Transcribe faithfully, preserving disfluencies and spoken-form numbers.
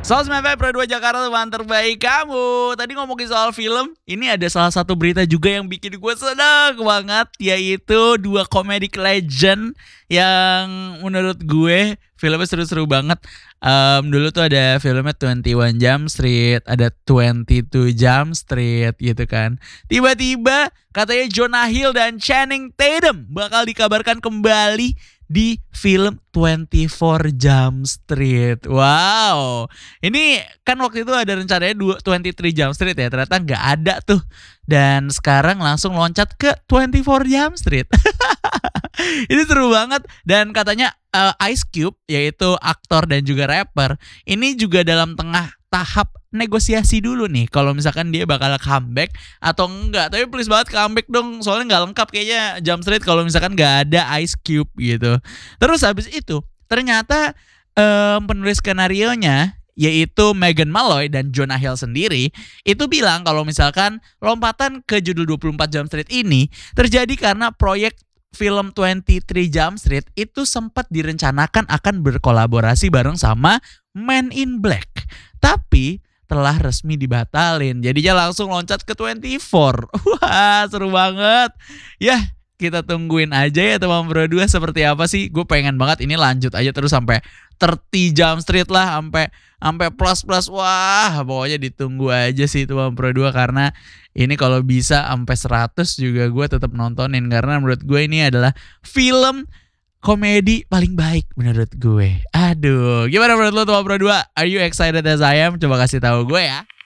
Sosmed Pro dua Jakarta, teman terbaik kamu. Tadi ngomongin soal film, ini ada salah satu berita juga yang bikin gue seneng banget, yaitu dua comedic legend yang menurut gue filmnya seru-seru banget. Um, dulu tuh ada filmnya dua puluh satu Jump Street, ada dua puluh dua Jump Street gitu kan. Tiba-tiba katanya Jonah Hill dan Channing Tatum bakal dikabarkan kembali di film dua puluh empat Jump Street. Wow. Ini kan waktu itu ada rencananya dua puluh tiga Jump Street ya. Ternyata nggak ada tuh. Dan sekarang langsung loncat ke dua puluh empat Jump Street. Ini seru banget. Dan katanya uh, Ice Cube, yaitu aktor dan juga rapper, ini juga dalam tengah tahap negosiasi dulu nih kalau misalkan dia bakal comeback atau enggak. Tapi please banget comeback dong, soalnya nggak lengkap kayaknya Jump Street kalau misalkan nggak ada Ice Cube gitu. Terus habis itu ternyata um, penulis skenario nya yaitu Megan Malloy dan Jonah Hill sendiri itu bilang kalau misalkan lompatan ke judul dua puluh empat Jump Street ini terjadi karena proyek film dua puluh tiga Jump Street itu sempat direncanakan akan berkolaborasi bareng sama Men in Black. Tapi telah resmi dibatalin. Jadinya langsung loncat ke dua puluh empat. Wah, seru banget. Ya, kita tungguin aja ya teman Pro dua seperti apa sih. Gue pengen banget ini lanjut aja terus sampai tiga puluh Jump Street lah, sampai sampai plus-plus. Wah, pokoknya ditunggu aja sih teman Pro dua karena ini kalau bisa sampai seratus juga gue tetap nontonin karena menurut gue ini adalah film komedi paling baik menurut gue. Aduh, gimana menurut lo teman Pro dua? Are you excited as I am? Coba kasih tahu gue ya.